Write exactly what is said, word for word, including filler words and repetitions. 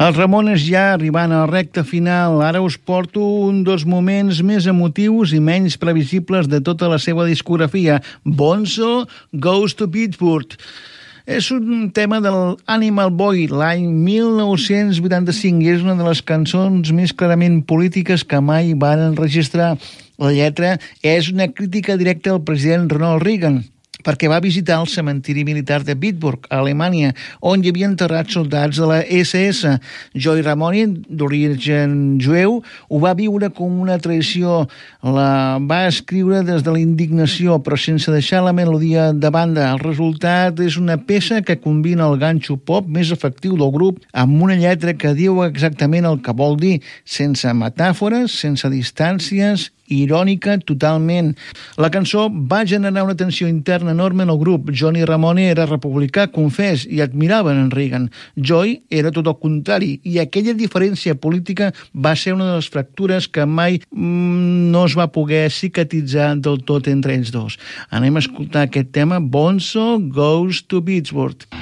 Els Ramones ja arribant a la recta final. Ara us porto un dels moments més emotius i menys previsibles de tota la seva discografia. Bonzo Goes to Pittsburgh. És un tema del Animal Boy, l'any mil nou-cents vuitanta-cinc, i és una de les cançons més clarament polítiques que mai van enregistrar. La lletra és una crítica directa al president Ronald Reagan, perquè va visitar el cementiri militar de Pittsburgh, a Alemanya, on hi havia enterrats soldats de la esse esse. Joey Ramone, d'origen jueu, ho va viure com una traïció. La va escriure des de la indignació, però sense deixar la melodia de banda. El resultat és una peça que combina el ganxo pop més efectiu del grup amb una lletra que diu exactament el que vol dir, sense metàfores, sense distàncies, irònica totalment. La cançó va generar una tensió interna enorme en el grup. Johnny Ramone era republicà, confés, i admiraven en Reagan. Joey era tot el contrari, i aquella diferència política va ser una de les fractures que mai mm, no es va poder cicatritzar del tot entre ells dos. Anem a escoltar aquest tema, Bonzo Goes to Pittsburgh.